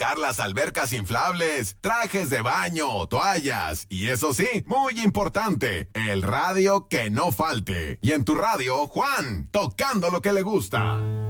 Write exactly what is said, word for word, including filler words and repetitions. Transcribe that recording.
sacar las albercas inflables, trajes de baño, toallas y eso sí, muy importante, el radio que no falte. Y en tu radio, Juan, tocando lo que le gusta.